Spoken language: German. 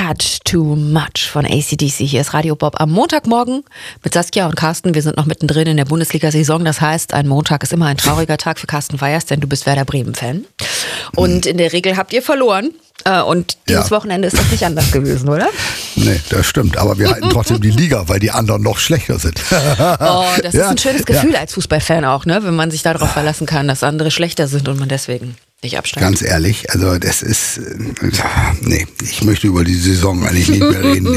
Touch Too Much von AC/DC. Hier ist Radio Bob am Montagmorgen mit Saskia und Carsten. Wir sind noch mittendrin in der Bundesliga-Saison. Das heißt, ein Montag ist immer ein trauriger Tag für Carsten Weyers, denn du bist Werder Bremen-Fan. Und in der Regel habt ihr verloren. Und dieses Wochenende ist das nicht anders gewesen, oder? Nee, das stimmt. Aber wir halten trotzdem die Liga, weil die anderen noch schlechter sind. Das ist ein schönes Gefühl als Fußballfan auch, ne? Wenn man sich darauf verlassen kann, dass andere schlechter sind und man deswegen nicht absteigt. Ganz ehrlich, also das ist, nee, ich möchte über die Saison eigentlich nicht mehr reden.